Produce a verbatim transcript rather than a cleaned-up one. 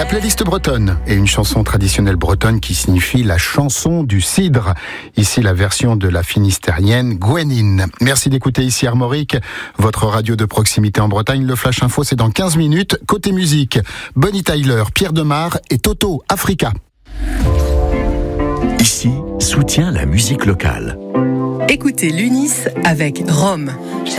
La playlist bretonne est une chanson traditionnelle bretonne qui signifie la chanson du cidre. Ici, la version de la finistérienne Gwenine. Merci d'écouter ici Armorique, votre radio de proximité en Bretagne. Le Flash Info, c'est dans quinze minutes. Côté musique, Bonnie Tyler, Pierre Demar et Toto, Africa. Ici, soutient la musique locale. Écoutez l'Unis avec Rome.